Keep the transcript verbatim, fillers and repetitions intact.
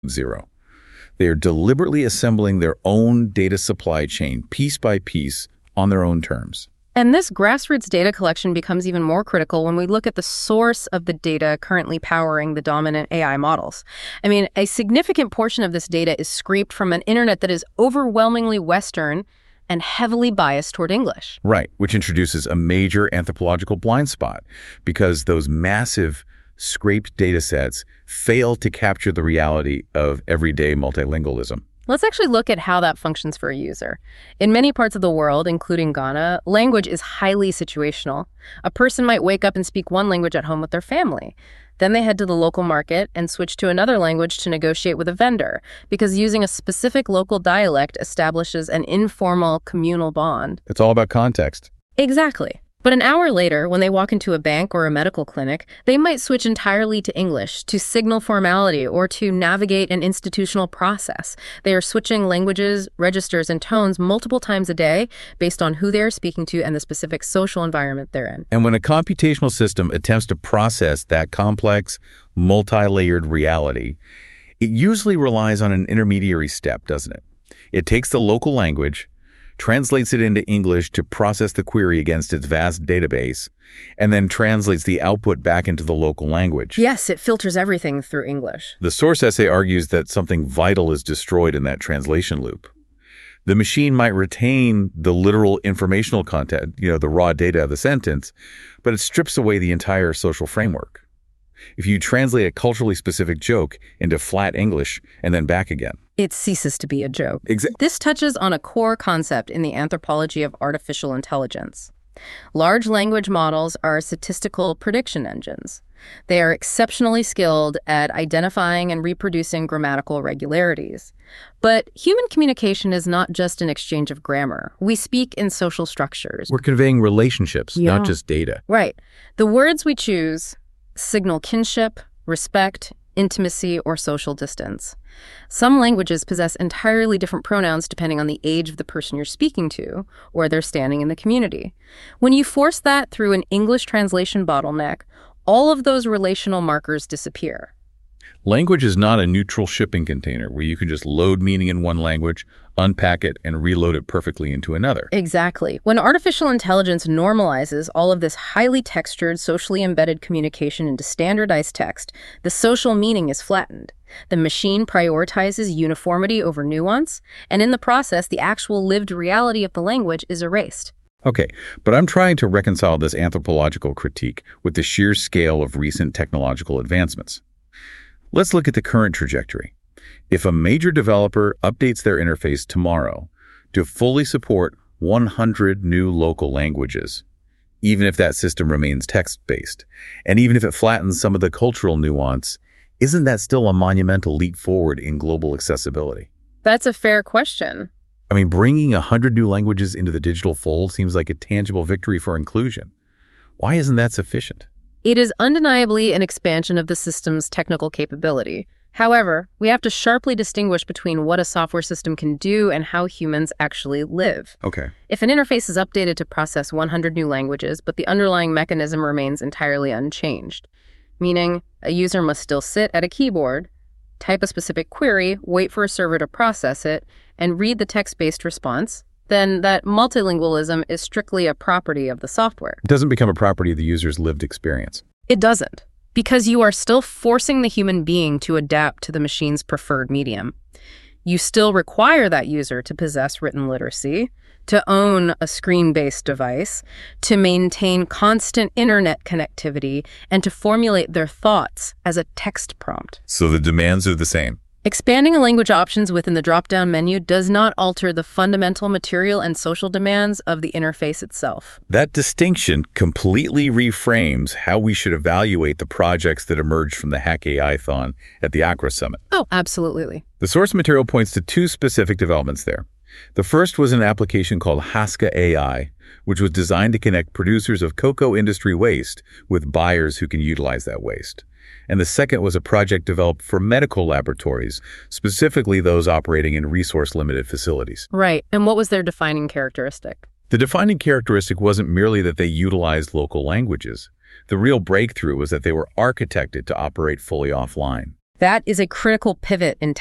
Zero. They are deliberately assembling their own data supply chain, piece by piece, on their own terms. And this grassroots data collection becomes even more critical when we look at the source of the data currently powering the dominant A I models. I mean, a significant portion of this data is scraped from an internet that is overwhelmingly Western and heavily biased toward English. Right, which introduces a major anthropological blind spot because those massive scraped data sets fail to capture the reality of everyday multilingualism. Let's actually look at how that functions for a user. In many parts of the world, including Ghana, language is highly situational. A person might wake up and speak one language at home with their family. Then they head to the local market and switch to another language to negotiate with a vendor, because using a specific local dialect establishes an informal communal bond. It's all about context. Exactly. But an hour later, when they walk into a bank or a medical clinic, they might switch entirely to English to signal formality or to navigate an institutional process. They are switching languages, registers, and tones multiple times a day based on who they are speaking to and the specific social environment they're in. And when a computational system attempts to process that complex, multi-layered reality, it usually relies on an intermediary step, doesn't it? It takes the local language, translates it into English to process the query against its vast database, and then translates the output back into the local language. Yes, it filters everything through English. The source essay argues that something vital is destroyed in that translation loop. The machine might retain the literal informational content, you know, the raw data of the sentence, but it strips away the entire social framework. If you translate a culturally specific joke into flat English and then back again, it ceases to be a joke. Exactly. This touches on a core concept in the anthropology of artificial intelligence. Large language models are statistical prediction engines. They are exceptionally skilled at identifying and reproducing grammatical regularities. But human communication is not just an exchange of grammar. We speak in social structures. We're conveying relationships, Yeah. not just data. Right. The words we choose signal kinship, respect, intimacy, or social distance. Some languages possess entirely different pronouns depending on the age of the person you're speaking to or their standing in the community. When you force that through an English translation bottleneck, all of those relational markers disappear. Language is not a neutral shipping container where you can just load meaning in one language, unpack it, and reload it perfectly into another. Exactly. When artificial intelligence normalizes all of this highly textured, socially embedded communication into standardized text, the social meaning is flattened. The machine prioritizes uniformity over nuance, and in the process, the actual lived reality of the language is erased. Okay, but I'm trying to reconcile this anthropological critique with the sheer scale of recent technological advancements. Let's look at the current trajectory. If a major developer updates their interface tomorrow to fully support one hundred new local languages, even if that system remains text-based, and even if it flattens some of the cultural nuance, isn't that still a monumental leap forward in global accessibility? That's a fair question. I mean, bringing one hundred new languages into the digital fold seems like a tangible victory for inclusion. Why isn't that sufficient? It is undeniably an expansion of the system's technical capability. However, we have to sharply distinguish between what a software system can do and how humans actually live. Okay. If an interface is updated to process one hundred new languages, but the underlying mechanism remains entirely unchanged, meaning a user must still sit at a keyboard, type a specific query, wait for a server to process it, and read the text-based response, then that multilingualism is strictly a property of the software. It doesn't become a property of the user's lived experience. It doesn't, because you are still forcing the human being to adapt to the machine's preferred medium. You still require that user to possess written literacy, to own a screen-based device, to maintain constant internet connectivity, and to formulate their thoughts as a text prompt. So the demands are the same. Expanding a language options within the drop-down menu does not alter the fundamental material and social demands of the interface itself. That distinction completely reframes how we should evaluate the projects that emerged from the Hack-A-I-thon at the Accra Summit. Oh, absolutely. The source material points to two specific developments there. The first was an application called Haska A I, which was designed to connect producers of cocoa industry waste with buyers who can utilize that waste. And the second was a project developed for medical laboratories, specifically those operating in resource-limited facilities. Right. And what was their defining characteristic? The defining characteristic wasn't merely that they utilized local languages. The real breakthrough was that they were architected to operate fully offline. That is a critical pivot in